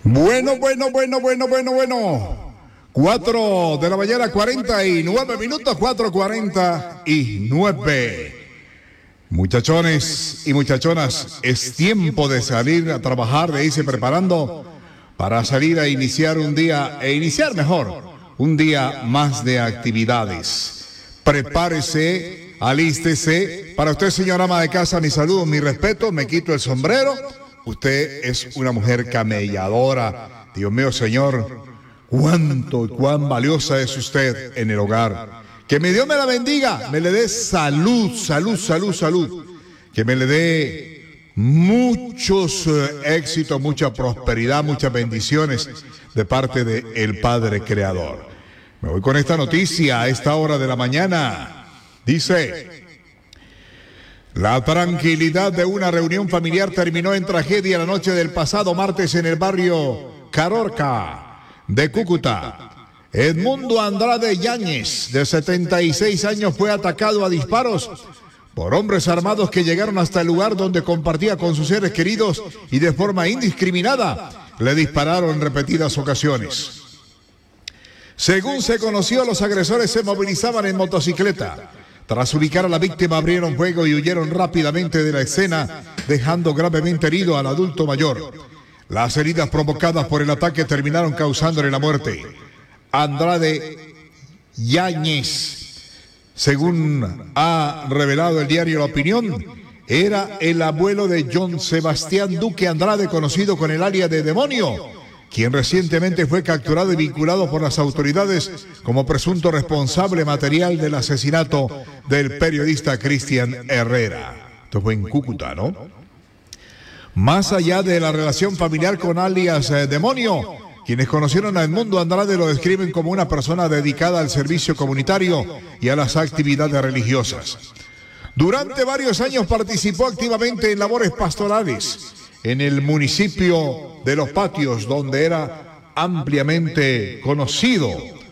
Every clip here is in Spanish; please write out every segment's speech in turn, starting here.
Bueno. 4 de la mañana, 49 minutos, 4:49. Muchachones y muchachonas, es tiempo de salir a trabajar, de irse preparando para salir a iniciar un día, un día más de actividades. Prepárese, alístese. Para usted, señora ama de casa, mi saludo, mi respeto, me quito el sombrero. Usted es una mujer camelladora. Dios mío, Señor, cuán valiosa es usted en el hogar. Que mi Dios me la bendiga, me le dé salud. Que me le dé muchos éxitos, mucha prosperidad, muchas bendiciones de parte del Padre Creador. Me voy con esta noticia a esta hora de la mañana. Dice: la tranquilidad de una reunión familiar terminó en tragedia la noche del pasado martes en el barrio Carorca de Cúcuta. Edmundo Andrade Yáñez, de 76 años, fue atacado a disparos por hombres armados que llegaron hasta el lugar donde compartía con sus seres queridos y de forma indiscriminada le dispararon en repetidas ocasiones. Según se conoció, los agresores se movilizaban en motocicleta. Tras ubicar a la víctima, abrieron fuego y huyeron rápidamente de la escena, dejando gravemente herido al adulto mayor. Las heridas provocadas por el ataque terminaron causándole la muerte. Andrade Yáñez, según ha revelado el diario La Opinión, era el abuelo de John Sebastián Duque Andrade, conocido con el alias de Demonio, quien recientemente fue capturado y vinculado por las autoridades como presunto responsable material del asesinato del periodista Cristian Herrera. Esto fue en Cúcuta, ¿no? Más allá de la relación familiar con alias Demonio, quienes conocieron a Edmundo Andrade lo describen como una persona dedicada al servicio comunitario y a las actividades religiosas. Durante varios años participó activamente en labores pastorales en el municipio de Los Patios, donde era ampliamente conocido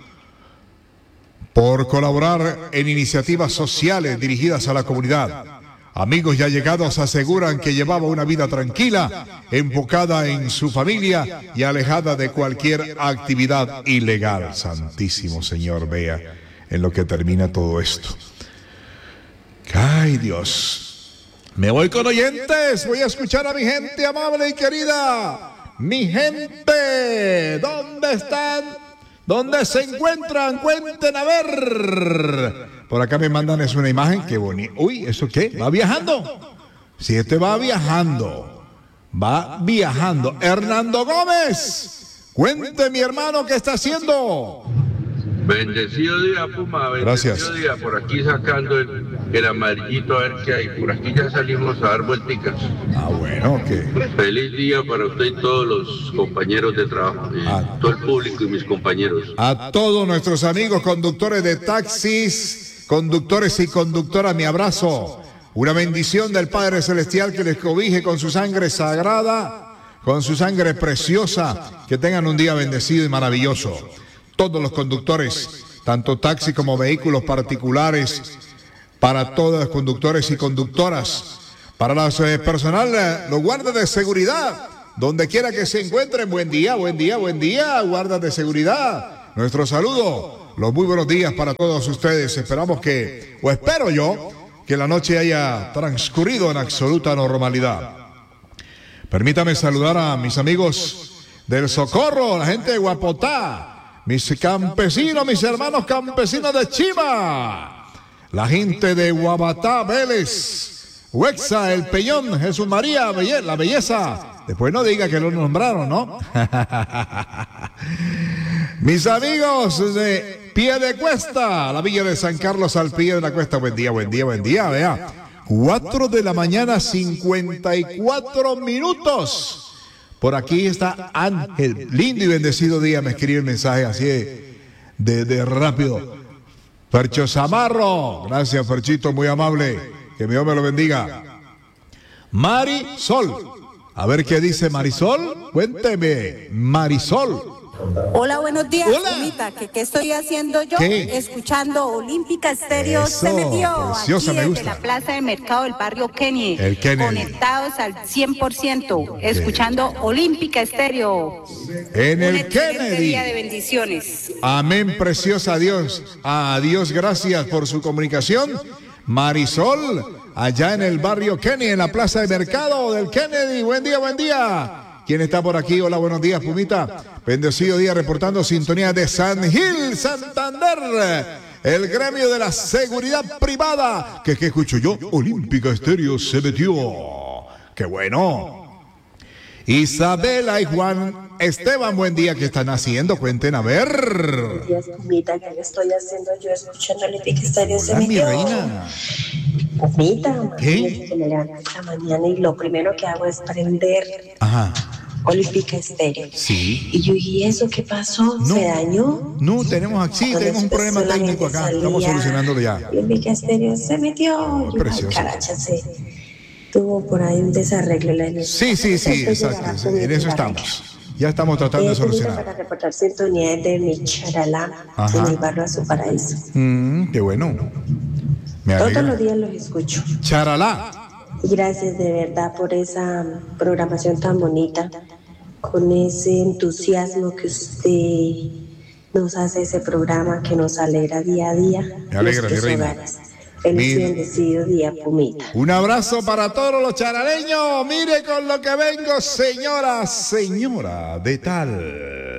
por colaborar en iniciativas sociales dirigidas a la comunidad. Amigos y allegados aseguran que llevaba una vida tranquila, enfocada en su familia y alejada de cualquier actividad ilegal. Santísimo Señor, vea en lo que termina todo esto. ¡Ay, Dios! Me voy con oyentes, voy a escuchar a mi gente amable y querida. Mi gente, ¿dónde están? ¿Dónde se encuentran? Cuenten a ver. Por acá me mandan es una imagen, qué bonito. Uy, ¿eso qué? ¿Va viajando? Si este va viajando. Hernando Gómez, cuente, mi hermano, ¿qué está haciendo? Bendecido día, Puma. Bendecido Gracias. día. Por aquí sacando el amarillito a ver qué hay. Por aquí ya salimos a dar vuelticas. Ah, bueno, ¿qué? Feliz día para usted y todos los compañeros de trabajo. Todo el público y mis compañeros. A todos nuestros amigos conductores de taxis, conductores y conductoras, mi abrazo. Una bendición del Padre Celestial que les cobije con su sangre sagrada, con su sangre preciosa. Que tengan un día bendecido y maravilloso. Todos los conductores, tanto taxi como vehículos particulares, para todos los conductores y conductoras, para los personal, los guardas de seguridad, donde quiera que se encuentren, buen día, guardas de seguridad. Nuestro saludo, los muy buenos días para todos ustedes. Esperamos que, o espero yo, que la noche haya transcurrido en absoluta normalidad. Permítame saludar a mis amigos del Socorro, la gente de Guapotá, mis campesinos, mis hermanos campesinos de Chiva, la gente de Guabatá, Vélez, Huexa, El Peñón, Jesús María, la belleza. Después no diga que lo nombraron, ¿no? Mis amigos de Piedecuesta, la villa de San Carlos al pie de la cuesta. Buen día, vea. 4 de la mañana, 54 minutos. Por aquí está Ángel. Lindo y bendecido día. Me escribe el mensaje así de rápido. Fercho Zamarro. Gracias, Ferchito, muy amable. Que Dios me lo bendiga. Marisol. A ver qué dice Marisol. Cuénteme, Marisol. Hola, buenos días, Hola. Pumita. ¿Qué estoy haciendo yo? ¿Qué? Escuchando Olímpica Estéreo. Eso, Se metió preciosa, aquí me desde gusta. la plaza de mercado del barrio Kennedy. El Kennedy. Conectados al 100%, escuchando Olímpica Estéreo. En el Un excelente Kennedy. día de bendiciones. Amén, preciosa Dios. A Dios gracias por su comunicación. Marisol, allá en el barrio Kennedy, en la plaza de mercado del Kennedy. Buen día, buen día. ¿Quién está por aquí? Hola, buenos días, Pumita. Bendecido día reportando sintonía de San Gil, Santander. El gremio de la seguridad privada. ¿Qué escucho yo? Olímpica Estéreo se metió. ¡Qué bueno! Isabela y Juan Esteban, buen día. ¿Qué están haciendo? Cuenten, a ver. Buenos días, Pumita, ¿qué le estoy haciendo yo escuchando Olímpica Estéreo? Se Hola, mi metió. reina. Pumita, ¿Qué? imagínese que me levanto esta mañana y lo primero que hago es prender Ajá. Olímpica Estéreo. Sí. Y yo, ¿y eso qué pasó? No. ¿Se dañó? No, tenemos aquí, Entonces, tenemos un problema solamente técnico acá. salía, Estamos solucionándolo ya. Olímpica Estéreo se metió. Y, Precioso. ay, caracha, tuvo por ahí un desarreglo la energía. Sí, exacto. En eso estamos. Ya estamos tratando de Para solucionar. reportar sintonía de mi Charalá, Ajá. en el barrio Azul Paraíso. Qué bueno. Me Todos los alegra. días los escucho. Charalá. Gracias de verdad por esa programación tan bonita, con ese entusiasmo que usted nos hace ese programa que nos alegra día a día. Me alegra, nuestros mi reina. hogares. Feliz y Mira. bendecido día, Pumita. Un abrazo para todos los charaleños. Mire con lo que vengo, señora de tal.